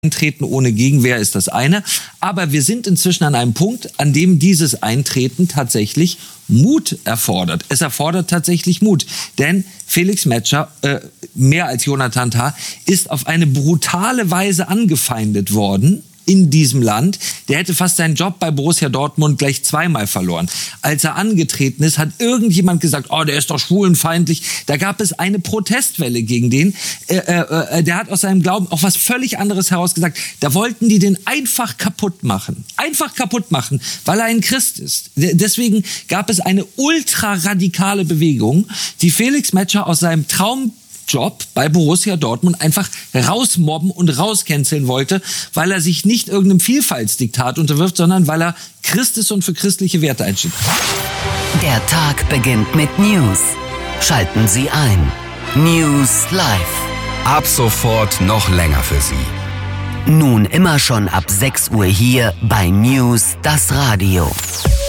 Eintreten ohne Gegenwehr ist das eine. Aber wir sind inzwischen an einem Punkt, an dem dieses Eintreten tatsächlich Mut erfordert. Es erfordert tatsächlich Mut. Denn Felix Metscher, mehr als Jonathan Tah, ist auf eine brutale Weise angefeindet worden in diesem Land. Der hätte fast seinen Job bei Borussia Dortmund gleich zweimal verloren. Als er angetreten ist, hat irgendjemand gesagt, oh, der ist doch schwulenfeindlich. Da gab es eine Protestwelle gegen den. Der hat aus seinem Glauben auch was völlig anderes heraus gesagt. Da wollten die den einfach kaputt machen. Einfach kaputt machen, weil er ein Christ ist. Deswegen gab es eine ultraradikale Bewegung, die Felix Metscher aus seinem Traumjob bei Borussia Dortmund einfach rausmobben und rauscanceln wollte, weil er sich nicht irgendeinem Vielfaltsdiktat unterwirft, sondern weil er Christ ist und für christliche Werte einsteht. Der Tag beginnt mit News. Schalten Sie ein. News Live. Ab sofort noch länger für Sie. Nun immer schon ab 6 Uhr hier bei News, das Radio.